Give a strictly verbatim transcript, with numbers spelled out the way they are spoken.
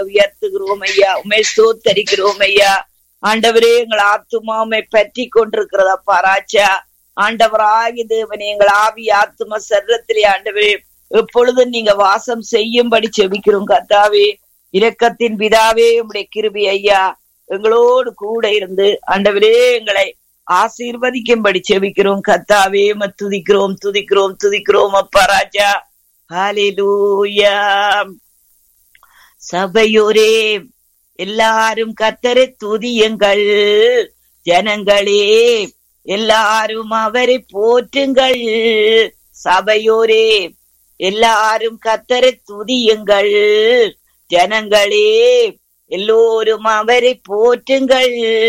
உயர்த்துகிறோம் ஐயா, உண்மை ஸ்தோத்தரிக்கிறோம் ஐயா. ஆண்டவரே, எங்கள் ஆத்துமாவை பற்றி கொண்டிருக்கிறதப்பா ராஜா. ஆண்டவராகி தேவனே, எங்கள் ஆவி ஆத்தும சரீரத்திலே ஆண்டவரே எப்பொழுதும் நீங்க வாசம் செய்யும்படி செபிக்கிறோம் கர்த்தாவே. இரக்கத்தின் பிதாவே, உம்முடைய கிருபை ஐயா எங்களோடு கூட இருந்து ஆண்டவரே எங்களை ஆசீர்வதிக்கும்படி செபிக்கிறோம் கர்த்தாவே. துதிக்கிறோம் துதிக்கிறோம் துதிக்கிறோம் அப்பா ராஜா. ஹல்லேலூயா. சபையோரே எல்லாரும் கர்த்தரை துதியுங்கள், ஜனங்களே எல்லாரும் அவரை போற்றுங்கள். சபையோரே எல்லாரும் கர்த்தரை துதியுங்கள், ஜனங்களே எல்லோரும் அவரை போற்றுங்கள்.